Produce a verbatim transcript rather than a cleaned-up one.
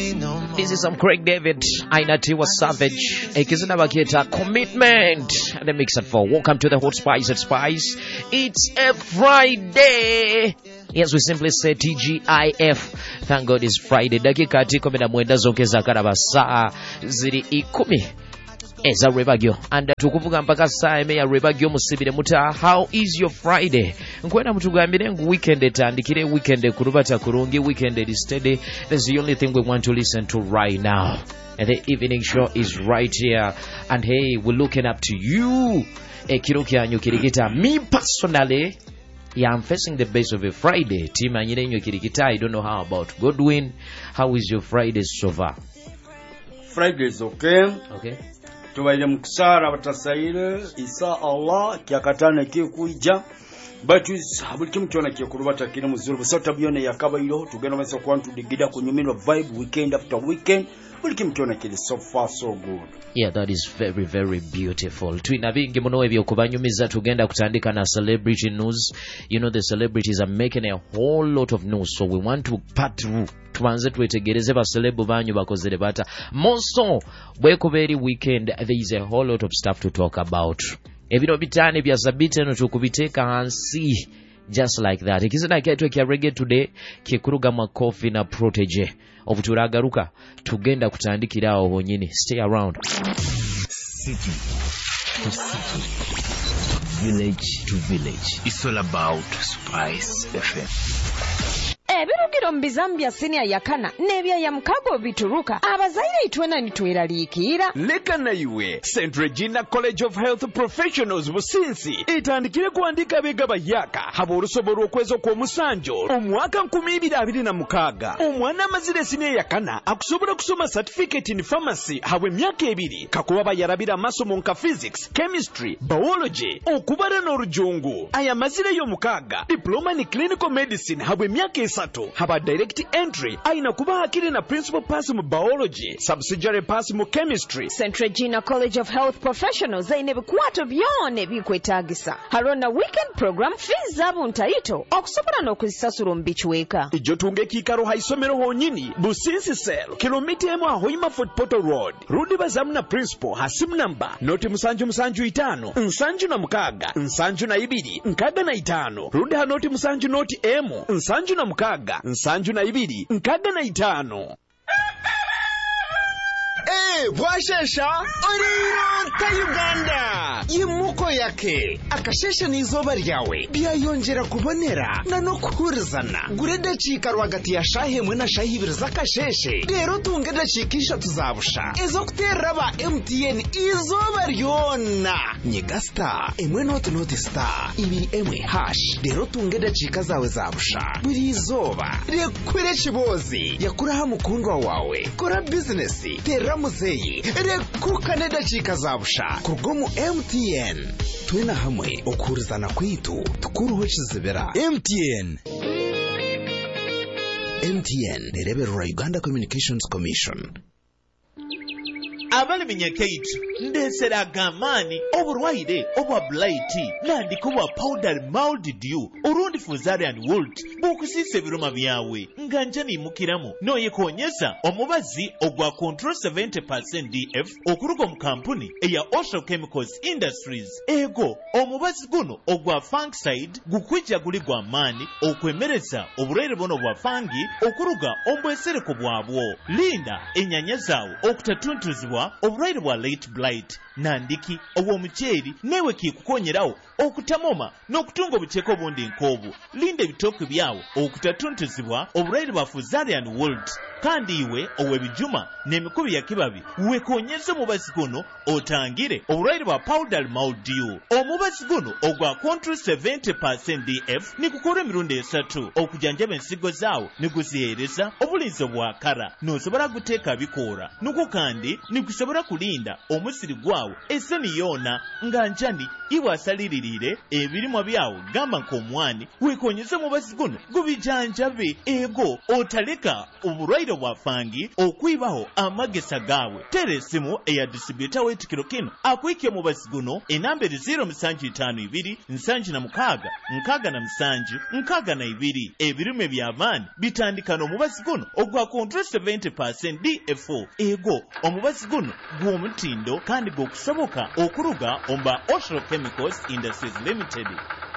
This is some Craig David, Ainatiwa Savage, Ekizuna Baketa, Commitment, and the mix at four. Welcome to the Hot Spice at Spice. It's a Friday. Yes, we simply say T G I F. Thank God it's Friday. Dakika tiko na mwenda zongeza karaba saa ziri ikumi. Eza Rebagyo and tukuvuga mpaka saa eme ya Rebagyo musibire muta. How is your Friday? Nkwenda mutugambire ngu weekend etandikire, weekend kurubata kurungi, weekend is steady. That's the only thing we want to listen to right now. And the evening show is right here. And hey, we're looking up to you. Ekiroki anyo kirikita. Me personally, yeah, I'm facing the base of a Friday. Team anyo kirikita. I don't know how about Godwin. How is your Friday so far? Friday is okay. Okay. Tuwaile mkusara watasaire isa Allah kiakatana kikuija but is habuliki mtuona kikurubata kile muzuru so tabione yakaba ilo tugenda masa kwantu digida kunyumirwa vibe weekend after weekend buliki mtuona kile so far so good. Yeah, that is very very beautiful. Twina bingi muno ebyo kubanyumiza tugenda kutandika na celebrity news. You know the celebrities are making a whole lot of news, so we want to part through tubanze twetegereze ba celeb banyu bakozere bata monso bwekuberi weekend. There is a whole lot of stuff to talk about. Ebino bitane bya sabite no tukubiteka hansi just like that. Ikizina ketwe kya reggae today kikuruga makofi na protege obuturagaruka tugenda kutandikirawo honyini. Stay around. City to city, village to village, it's all about Spice F M. Ebirugiro mbizambia senior yakana nebya ya mkago bituruka abazaire itwena nitweraliikira leka na iwe Saint Regina College of Health Professionals businsi itandikire kuandika bega bayaka haborusoboro okwezo kwa musanjo omwaka nkumi ibiri abiri na mukaga omwana amazire senior yakana akusobora kusoma certificate in pharmacy habwe myaka ebiri kakuba bayarabira masomo nka physics, chemistry, biology okubara n'orujungu aya mazire yo mukaga diploma in clinical medicine habwe myaka esatu haba direct entry aina kuba akiri na principal pass mu biology, subsidiary pass mu chemistry. Saint Regina College of Health Professionals zaine bikwato byone bikwetagisa harona weekend program fees zabo ntaito okusobora n'okuzisasura mbichweka ijo tunge kikaro haisomero honyini businsi sel kilomita emu ahoima Fort Portal Road rudi bazamu na principal hasimu namba noti musanju musanju itano nsanju na mukaga nsanju na ibiri nkaga na itano rudi hanoti musanju noti emu nsanju na mukaga nsanju na ibiri nkaga na itano. Eh, bwashesha oriro ta Uganda yimuko yake akashesha nizoba ryawe byayongera kubonera na no kuhurizana gurede chika rwagati ya shahe mwe na shahi ibiri zakasheshe rero tungede chikisha tuzabusha ezo kutera ba M T N izoba ryona nyiga star emwe not not star ibi emwe hash rero tungede chika zawe zabusha buri izoba rekwire chibozi yakuraha mukundwa wawe kora business tera muzeyi rekukane dachika zabusha kurgomu M T N twina hamwe okurizana kwitu tukuruho chizibera. M T N M T N nerebera Uganda Communications Commission. Abali minyakeitu ndesera gamani oburwaire obwa blight nandiko bwa powder mildew urundi fuzarian wilt bukusise biruma byawe nganja ni mukiramu noye konyesa omubazi ogwa control seventy percent D F okuruga mu kampuni eya Osho Chemicals Industries ego omubazi guno ogwa fungicide gukwija guli gwa mani okwemereza oburwaire bono bwa fangi okuruga ombwesereko bwabwo linda enyanya zawo okutatuntuzibwa oburwaire bwa late blight nandiki obwo mucheri newe kikukonyerawo okutamoma n'okutunga obucheko obundi nkobu linda ebitooke byawo okutatuntuzibwa oburwaire bwa fuzarian wilt kandi iwe owebijuma n'emikubi ya kibabi wekonyeze omubazi guno otangire oburwaire bwa powder mildew omubazi guno ogwa control seventy percent D F nikukora emirundi esatu okujanjaba ensigo zaawo niguzihereza obulinzi obwakara nosobola guteeka bikoora nuko kandi nigusobola kulinda omusiri gwawo byawo eseni yona nga njani iwasalirire ebirimwa byawo gamba nkomwani wekonyeze mu basiguno gubijanjabe ego otaleka obulwaire bwafangi okwibaho amagesa gawe teresimu eya distributor wetikiro kino akwike mu basiguno enambere zero musanju itaano ibiri nsanju na mukaga nkaga na musanju nkaga na ibiri ebirime by'amaani bitandika n'omubazi guno ogwa kontra seventy percent D F O ego omubazi guno gw'omutindo kandi gw'okusoboka okuruga omba Ocean Chemicals Industries Limited.